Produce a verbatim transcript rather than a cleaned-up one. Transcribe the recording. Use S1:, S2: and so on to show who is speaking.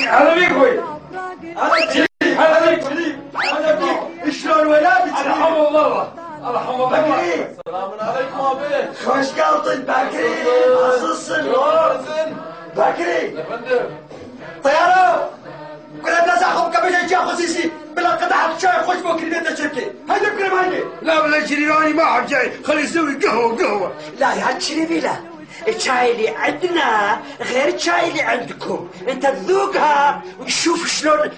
S1: هلا بيك اخوي. هلا بيك هلا بيك هلا بيك. شلون ولادك؟ الحمد لله الحمد لله. السلام عليكم ابي. خوش قلطن بكري. عصصن بكري. يا فندم. طياره. كنا نزعهم قبل جاي خصيصي بلا قطعه شاي خوش ممكن بيت شركه. هذا كلام هيني. لا ولا شريراني ما حد جاي. خلي يسوي قهوه قهوه. لا يا شريفي لا. الشاي اللي عندنا غير الشاي اللي عندكم. انت تذوقها وتشوف شلون